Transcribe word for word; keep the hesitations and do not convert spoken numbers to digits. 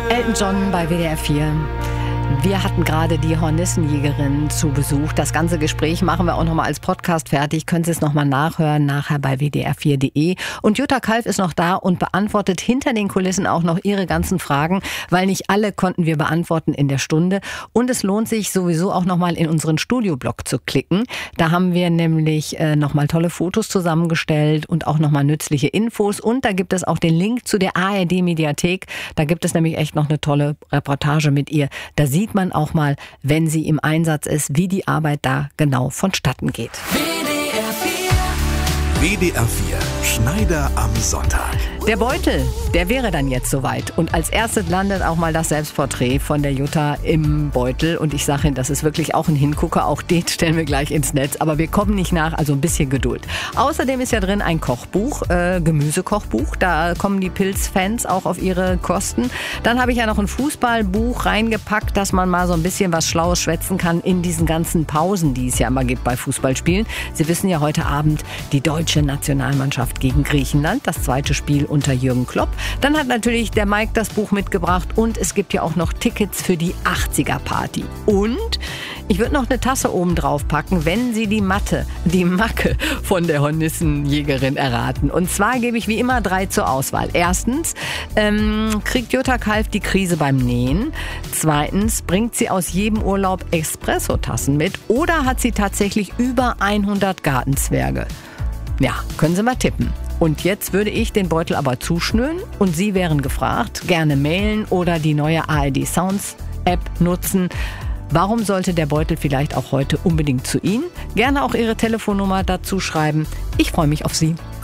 Elton John bei W D R vier. Wir hatten gerade die Hornissenjägerin zu Besuch. Das ganze Gespräch machen wir auch nochmal als Podcast fertig. Können Sie es nochmal nachhören, nachher bei w d r vier punkt d e. Und Jutta Kalf ist noch da und beantwortet hinter den Kulissen auch noch Ihre ganzen Fragen, weil nicht alle konnten wir beantworten in der Stunde. Und es lohnt sich sowieso auch nochmal in unseren Studioblog zu klicken. Da haben wir nämlich äh, nochmal tolle Fotos zusammengestellt und auch nochmal nützliche Infos. Und da gibt es auch den Link zu der A R D-Mediathek. Da gibt es nämlich echt noch eine tolle Reportage mit ihr. Da sieht man auch mal, wenn sie im Einsatz ist, wie die Arbeit da genau vonstatten geht. W D R vier. W D R vier. Schneider am Sonntag. Der Beutel, der wäre dann jetzt soweit. Und als erstes landet auch mal das Selbstporträt von der Jutta im Beutel. Und ich sage Ihnen, das ist wirklich auch ein Hingucker. Auch den stellen wir gleich ins Netz. Aber wir kommen nicht nach, also ein bisschen Geduld. Außerdem ist ja drin ein Kochbuch, äh, Gemüsekochbuch. Da kommen die Pilzfans auch auf ihre Kosten. Dann habe ich ja noch ein Fußballbuch reingepackt, dass man mal so ein bisschen was Schlaues schwätzen kann in diesen ganzen Pausen, die es ja immer gibt bei Fußballspielen. Sie wissen ja, heute Abend die deutsche Nationalmannschaft gegen Griechenland. Das zweite Spiel unter Jürgen Klopp. Dann hat natürlich der Mike das Buch mitgebracht und es gibt ja auch noch Tickets für die achtziger-Party. Und ich würde noch eine Tasse oben drauf packen, wenn Sie die Matte, die Macke von der Hornissenjägerin erraten. Und zwar gebe ich wie immer drei zur Auswahl. Erstens, ähm, kriegt Jutta Kalf die Krise beim Nähen? Zweitens, bringt sie aus jedem Urlaub Espresso-Tassen mit? Oder hat sie tatsächlich über hundert Gartenzwerge? Ja, können Sie mal tippen. Und jetzt würde ich den Beutel aber zuschnüren und Sie wären gefragt, gerne mailen oder die neue A R D Sounds App nutzen. Warum sollte der Beutel vielleicht auch heute unbedingt zu Ihnen? Gerne auch Ihre Telefonnummer dazu schreiben. Ich freue mich auf Sie.